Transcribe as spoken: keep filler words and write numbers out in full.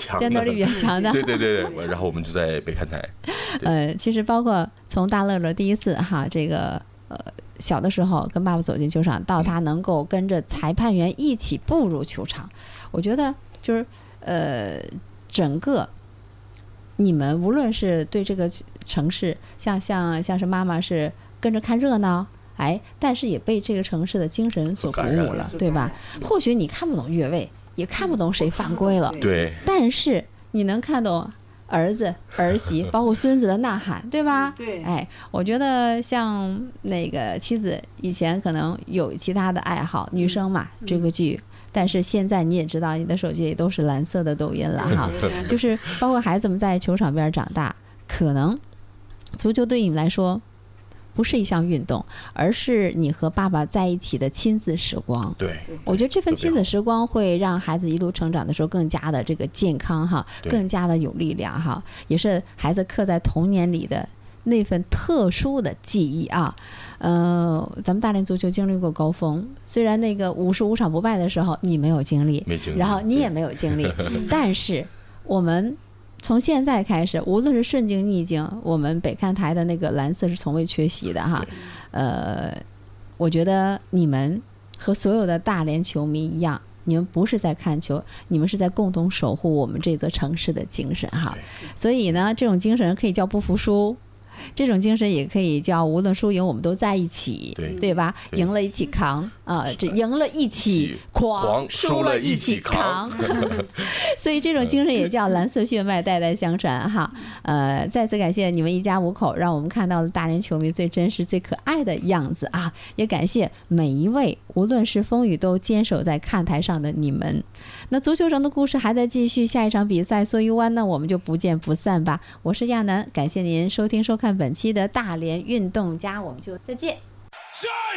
强， 战斗力比较强的。 对对对对，然后我们就在北看台。 呃，其实包括从大乐乐第一次哈，这个呃小的时候跟爸爸走进球场，到他能够跟着裁判员一起步入球场，我觉得就是呃整个你们无论是对这个城市，像像像是妈妈是跟着看热闹。哎，但是也被这个城市的精神所鼓舞了，对吧？或许你看不懂越位，也看不懂谁犯规了， 对， 但是你能看懂儿子、儿媳，包括孙子的呐喊，对吧？ 对。 哎，我觉得像那个妻子以前可能有其他的爱好，女生嘛，追个剧。但是现在你也知道，你的手机里都是蓝色的抖音了哈，就是包括孩子们在球场边长大，可能足球对你们来说。不是一项运动，而是你和爸爸在一起的亲子时光。 对， 我觉得这份亲子时光会让孩子一路成长的时候更加的这个健康哈，更加的有力量哈，也是孩子刻在童年里的那份特殊的记忆啊。呃，咱们大连足球经历过高峰，虽然那个五十五场不败的时候你没有经历， 没经历， 然后你也没有经历，但是我们。从现在开始，无论是顺境逆境，我们北看台的那个蓝色是从未缺席的哈。呃，我觉得你们和所有的大连球迷一样，你们不是在看球，你们是在共同守护我们这座城市的精神哈。所以呢，这种精神可以叫不服输。这种精神也可以叫无论输赢我们都在一起， 对, 对吧？对，赢了一起扛啊、呃，这赢了一起狂，输了一起扛。所以这种精神也叫蓝色血脉代代相传哈。呃，再次感谢你们一家五口，让我们看到了大连球迷最真实、最可爱的样子啊！也感谢每一位无论是风雨都坚守在看台上的你们。那足球城的故事还在继续，下一场比赛梭鱼湾呢，我们就不见不散吧。我是亚楠，感谢您收听收看本期的大连运动家，我们就再见。